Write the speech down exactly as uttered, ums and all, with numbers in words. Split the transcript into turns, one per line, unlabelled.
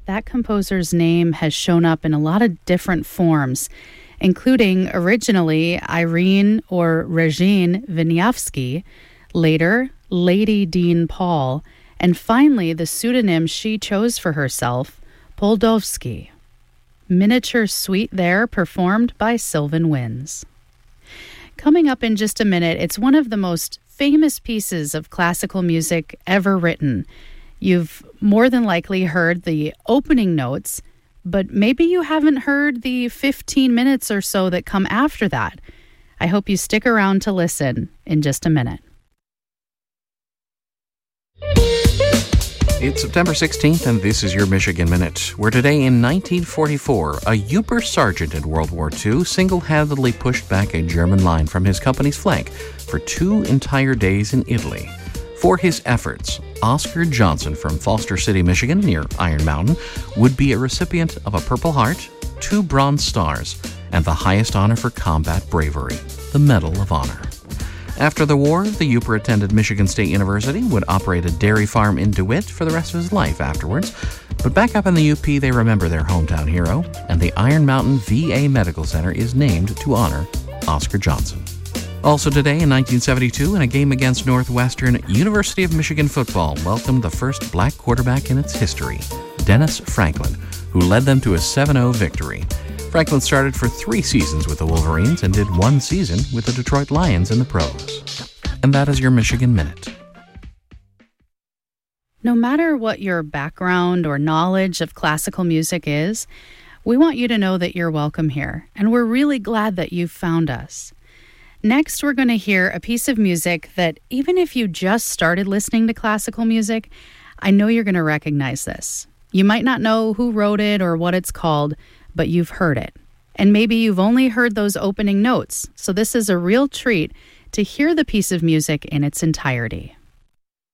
that composer's name has shown up in a lot of different forms, including originally Irene or Regine Wieniawski, later Lady Dean Paul, and finally the pseudonym she chose for herself, Poldowski. Miniature Suite there, performed by Sylvan Winds. Coming up in just a minute, it's one of the most famous pieces of classical music ever written. You've more than likely heard the opening notes, but maybe you haven't heard the fifteen minutes or so that come after that. I hope you stick around to listen in just a minute.
It's September sixteenth, and this is your Michigan Minute, where today in nineteen forty-four, a Uper sergeant in World War Two single-handedly pushed back a German line from his company's flank for two entire days in Italy. For his efforts, Oscar Johnson from Foster City, Michigan, near Iron Mountain, would be a recipient of a Purple Heart, two Bronze Stars, and the highest honor for combat bravery, the Medal of Honor. After the war, the Uper attended Michigan State University, would operate a dairy farm in DeWitt for the rest of his life afterwards. But back up in the U P, they remember their hometown hero, and the Iron Mountain V A Medical Center is named to honor Oscar Johnson. Also today in nineteen seventy-two, in a game against Northwestern, University of Michigan football welcomed the first black quarterback in its history, Dennis Franklin, who led them to a seven oh victory. Franklin started for three seasons with the Wolverines and did one season with the Detroit Lions in the pros. And that is your Michigan Minute.
No matter what your background or knowledge of classical music is, we want you to know that you're welcome here, and we're really glad that you've found us. Next, we're going to hear a piece of music that even if you just started listening to classical music, I know you're going to recognize this. You might not know who wrote it or what it's called, but you've heard it. And maybe you've only heard those opening notes, so this is a real treat to hear the piece of music in its entirety.